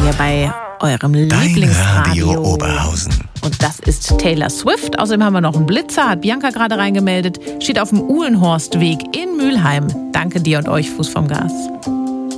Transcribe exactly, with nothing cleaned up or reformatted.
hier bei eurem Dein Lieblingsradio. Radio Oberhausen. Und das ist Taylor Swift. Außerdem haben wir noch einen Blitzer, hat Bianca gerade reingemeldet. Steht auf dem Uhlenhorstweg in Mülheim. Danke dir und euch, Fuß vom Gas.